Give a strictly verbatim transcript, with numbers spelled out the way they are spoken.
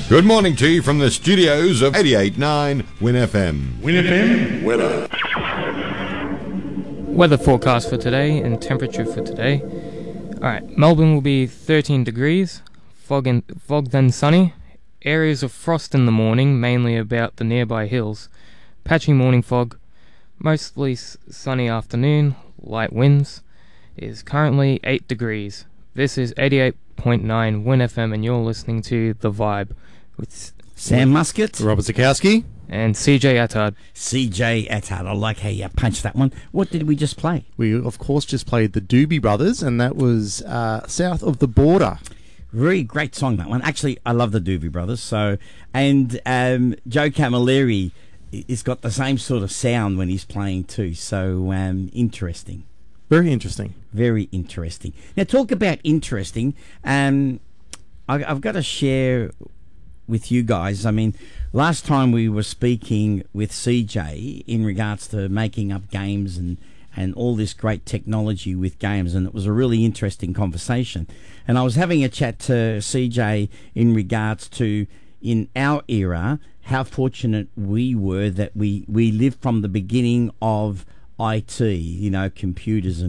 Good morning to you from the studios of eighty-eight point nine Win F M. Win F M weather. Weather forecast for today and temperature for today. Alright, Melbourne will be thirteen degrees, fog and fog then sunny. Areas of frost in the morning, mainly about the nearby hills. Patchy morning fog, mostly s- sunny afternoon, light winds. It is currently eight degrees. This is eighty-eight point nine Win F M and you're listening to The Vibe with Sam Muscat. Robert Zukowski. and C J Attard. C J Attard. I like how you punched that one. What did we just play? We, of course, just played the Doobie Brothers, and that was uh, South of the Border. Really great song, that one. Actually, I love the Doobie Brothers. So, and um, Joe Camilleri has got the same sort of sound when he's playing too. So um, interesting. Very interesting. Very interesting. Now, talk about interesting. Um, I, I've got to share with you guys. I mean, last time we were speaking with C J in regards to making up games and, and all this great technology with games, and it was a really interesting conversation. And I was having a chat to C J in regards to, in our era, how fortunate we were that we, we lived from the beginning of I T, you know, computers and